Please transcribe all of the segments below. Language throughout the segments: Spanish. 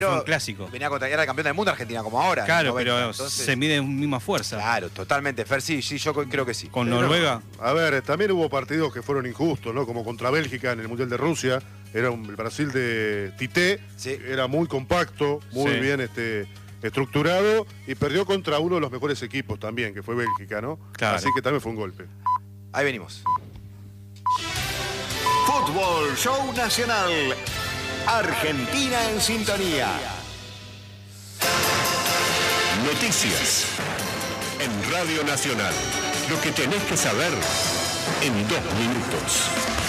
Fue un clásico. Venía contra, era campeón del mundo Argentina como ahora. Claro, 90, pero entonces, se mide en misma fuerza. Claro, totalmente. Fer, sí, yo creo que sí. Con Noruega. A ver, también hubo partidos que fueron injustos, ¿no? Como contra Bélgica en el Mundial de Rusia. Era el Brasil de Tite. Sí. Era muy compacto, muy bien estructurado. Y perdió contra uno de los mejores equipos también, que fue Bélgica, ¿no? Claro. Así que también fue un golpe. Ahí venimos. Fútbol Show Nacional. Argentina en sintonía. Noticias en Radio Nacional. Lo que tenés que saber en 2 minutos.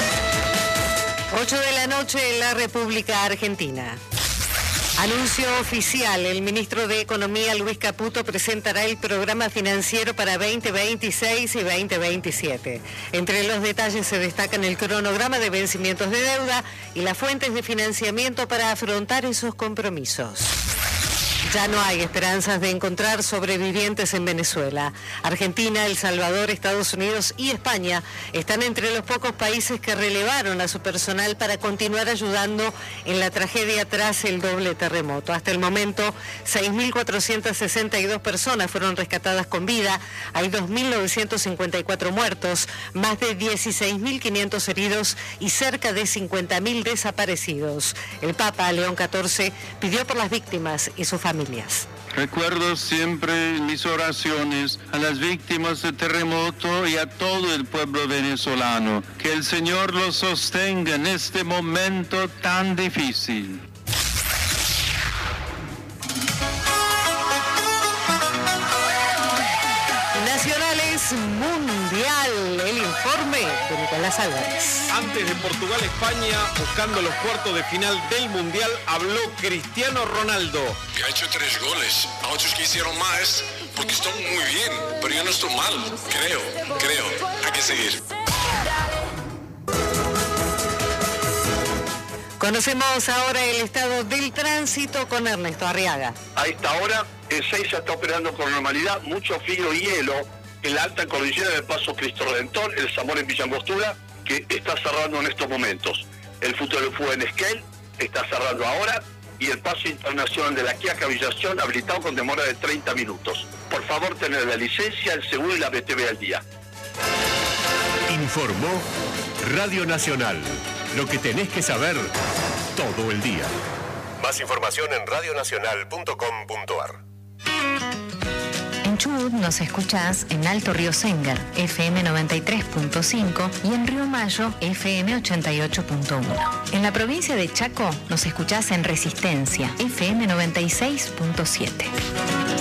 8 de la noche en la República Argentina. Anuncio oficial, el ministro de Economía, Luis Caputo, presentará el programa financiero para 2026 y 2027. Entre los detalles se destacan el cronograma de vencimientos de deuda y las fuentes de financiamiento para afrontar esos compromisos. Ya no hay esperanzas de encontrar sobrevivientes en Venezuela. Argentina, El Salvador, Estados Unidos y España están entre los pocos países que relevaron a su personal para continuar ayudando en la tragedia tras el doble terremoto. Hasta el momento, 6.462 personas fueron rescatadas con vida, hay 2.954 muertos, más de 16.500 heridos y cerca de 50.000 desaparecidos. El Papa León XIV pidió por las víctimas y sus familias. Recuerdo siempre en mis oraciones a las víctimas del terremoto y a todo el pueblo venezolano. Que el Señor los sostenga en este momento tan difícil. Nacionales Mundial, el informe de Nicolás Álvarez. Antes de Portugal-España, buscando los cuartos de final del Mundial, habló Cristiano Ronaldo. Ha hecho 3 goles, a otros que hicieron más, porque están muy bien, pero yo no estoy mal, creo, hay que seguir. Conocemos ahora el estado del tránsito con Ernesto Arriaga. A esta hora, el 6 ya está operando con normalidad, mucho frío y hielo en la alta cordillera del Paso Cristo Redentor, el Zamora en Villa Angostura, que está cerrando en estos momentos. El Futuro del Fútbol en Esquel está cerrando ahora y el paso internacional de la Quiaca Villación habilitado con demora de 30 minutos. Por favor, tener la licencia, el seguro y la BTV al día. Informó Radio Nacional. Lo que tenés que saber todo el día. Más información en radionacional.com.ar. En Chubut nos escuchás en Alto Río Sengar, FM 93.5 y en Río Mayo, FM 88.1. En la provincia de Chaco nos escuchás en Resistencia, FM 96.7.